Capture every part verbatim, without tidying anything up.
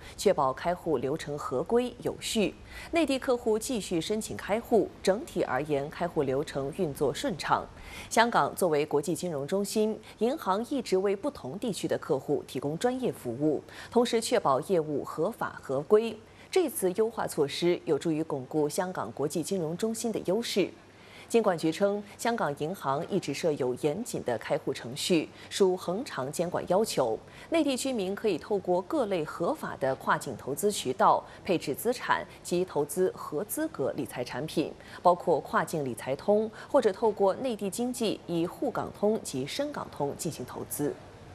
确保开户流程合规有序。内地客户继续申请开户，整体而言，开户流程运作顺畅。香港作为国际金融中心，银行一直为不同地区的客户提供专业服务，同时确保业务合法合规。这次优化措施有助于巩固香港国际金融中心的优势。监管局称，香港银行一直设有严谨的开户程序，属恒常监管要求。内地居民可以透过各类合法的跨境投资渠道配置资产及投资合资格理财产品，包括跨境理财通，或者透过内地经济以沪港通及深港通进行投资。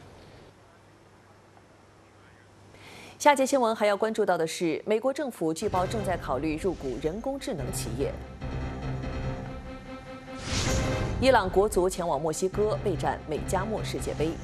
下节新闻还要关注到的是，美国政府据报正在考虑入股人工智能企业。伊朗国足前往墨西哥备战美加墨世界杯。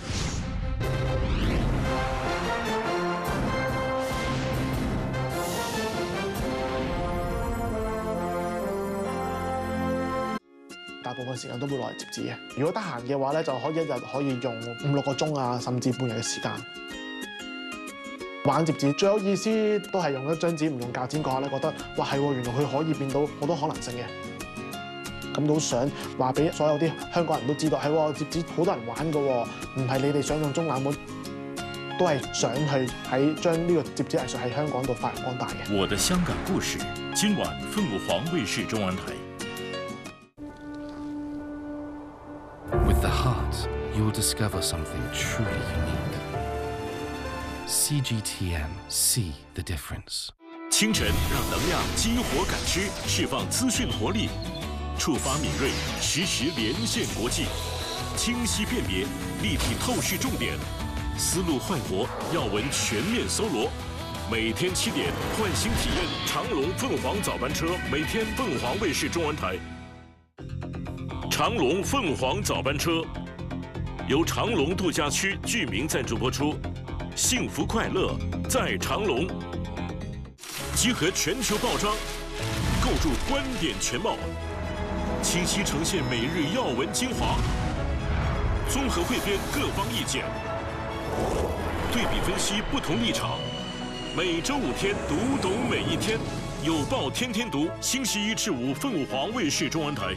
大部分時間都會攞嚟接紙嘅。如果得閒嘅話咧，就可以一日可以用五六個鐘啊，甚至半日嘅時間。玩摺紙最有意思都係用一張紙唔用鉸剪嗰下咧，覺得哇係喎，原來佢可以變到好多可能性嘅。咁都想話俾所有啲香港人都知道，係喎，摺紙好多人玩嘅喎，唔係你哋想象中冷門，都係想去喺將呢個摺紙藝術喺香港度發揚光大嘅。 我的香港故事，今晚凤凰衛視中文台。With the heart, you will discover something truly unique. C G T M, see the difference. 清晨让能量激活感知，释放资讯活力。触发敏锐，实时连线国际，清晰辨别，立体透视重点，思路焕活，要闻全面搜罗。每天七点，唤醒体验长龙凤凰早班车，每天凤凰卫视中文台。长龙凤凰早班车由长龙度假区居民赞助播出，幸福快乐在长龙。集合全球报章，构筑观点全貌。清晰呈现每日要闻精华，综合汇编各方意见，对比分析不同立场。每周五天，读懂每一天，有报天天读。星期一至五，凤凰卫视中文台。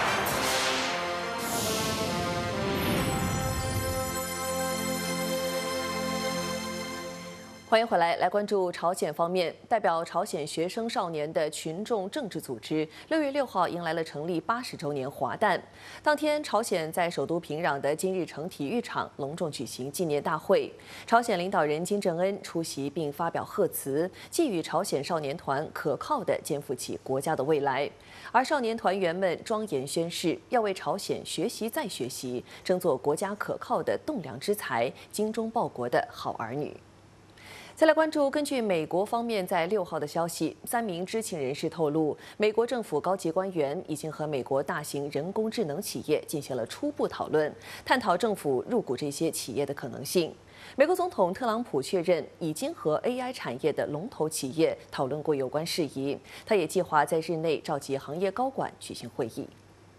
欢迎回来，来关注朝鲜方面。代表朝鲜学生少年的群众政治组织，六月六号迎来了成立八十周年华诞。当天，朝鲜在首都平壤的金日成体育场隆重举行纪念大会。朝鲜领导人金正恩出席并发表贺词，寄予朝鲜少年团可靠地肩负起国家的未来。而少年团员们庄严宣誓，要为朝鲜学习再学习，争做国家可靠的栋梁之才、精忠报国的好儿女。再来关注，根据美国方面在六号的消息，三名知情人士透露，美国政府高级官员已经和美国大型人工智能企业进行了初步讨论，探讨政府入股这些企业的可能性。美国总统特朗普确认，已经和 A I 产业的龙头企业讨论过有关事宜，他也计划在日内召集行业高管举行会议。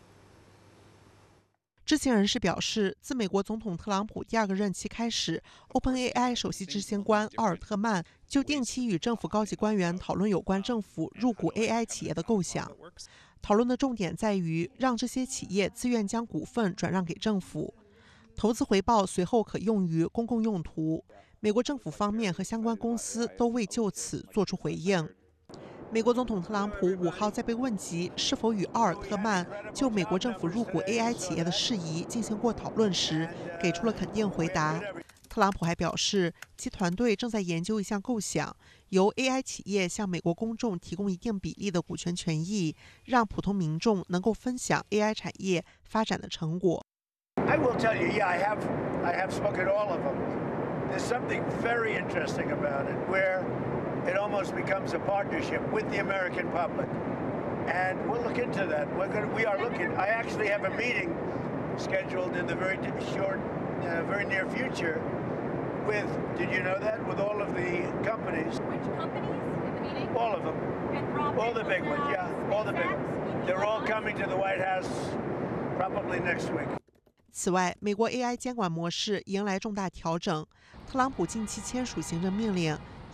知情人士表示，自美国总统特朗普第二个任期开始 ，OpenAI 首席执行官奥尔特曼就定期与政府高级官员讨论有关政府入股 A I 企业的构想。讨论的重点在于让这些企业自愿将股份转让给政府，投资回报随后可用于公共用途。美国政府方面和相关公司都未就此作出回应。美国总统特朗普五号在被问及是否与奥尔特曼就美国政府入股 A I 企业的事宜进行过讨论时，给出了肯定回答。特朗普还表示，其团队正在研究一项构想，由 A I 企业向美国公众提供一定比例的股权权益，让普通民众能够分享 A I 产业发展的成果。 I will tell you, yeah, I have, I have spoken to all of them. There's something very interesting about it, where it almost becomes a partnership with the American public, and we'll look into that. We're going to, we are looking. I actually have a meeting scheduled in the very short, uh, very near future with. Did you know that? With all of the companies. Which companies in the meeting? All of them. All the big ones. Yeah, all the big ones. They're all coming to the White House probably next week. 此外，美国 A I 监管模式迎来重大调整。特朗普近期签署行政命令，